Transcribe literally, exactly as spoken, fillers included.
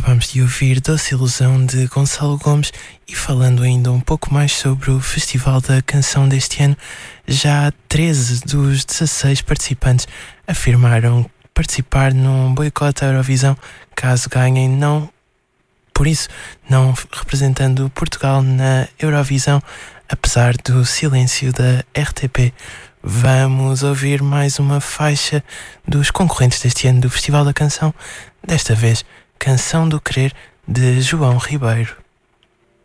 Acabamos de ouvir Doce Ilusão de Gonçalo Gomes e falando ainda um pouco mais sobre o Festival da Canção deste ano, já treze dos dezasseis participantes afirmaram participar num boicote à Eurovisão caso ganhem, não, por isso, não representando Portugal na Eurovisão, apesar do silêncio da R T P. Vamos ouvir mais uma faixa dos concorrentes deste ano do Festival da Canção, desta vez Canção do Querer, de João Ribeiro.